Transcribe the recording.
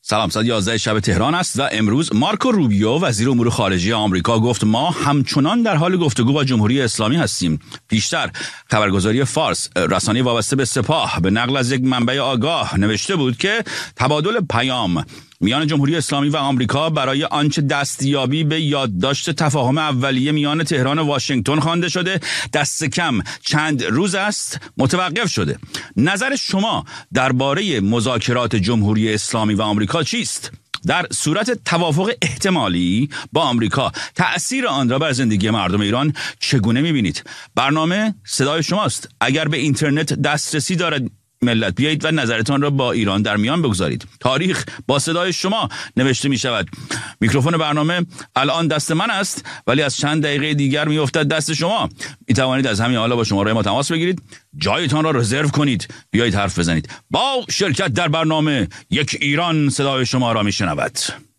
سلام، ساعت 11 شب تهران است و امروز مارکو روبیو وزیر امور خارجه آمریکا گفت ما همچنان در حال گفتگو با جمهوری اسلامی هستیم. پیشتر خبرگزاری فارس، رسانه وابسته به سپاه، به نقل از یک منبع آگاه نوشته بود که تبادل پیام میان جمهوری اسلامی و آمریکا برای آنچه دستیابی به یادداشت تفاهم اولیه میان تهران و واشنگتن خوانده شده دست کم چند روز است متوقف شده. نظر شما درباره مذاکرات جمهوری اسلامی و آمریکا چیست؟ در صورت توافق احتمالی با آمریکا تأثیر آن را بر زندگی مردم ایران چگونه می‌بینید؟ برنامه صدای شماست. اگر به اینترنت دسترسی دارد ملت، بیایید و نظرتان را با ایران در میان بگذارید. تاریخ با صدای شما نوشته می شود. میکروفون برنامه الان دست من است، ولی از چند دقیقه دیگر می افتد دست شما. می توانید از همین حالا با شماره ما تماس بگیرید، جایتان را رزرو کنید، بیایید حرف بزنید. با شرکت در برنامه یک ایران صدای شما را می شنود.